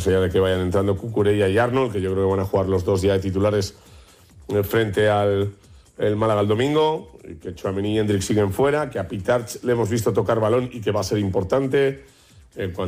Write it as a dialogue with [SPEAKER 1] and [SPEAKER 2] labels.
[SPEAKER 1] más allá de que vayan entrando Cucurella y Arnold, que yo creo que van a jugar los dos ya de titulares frente al el Málaga el domingo, que Tchouaméni y Hendrick siguen fuera, que a Pitarch le hemos visto tocar balón y que va a ser importante.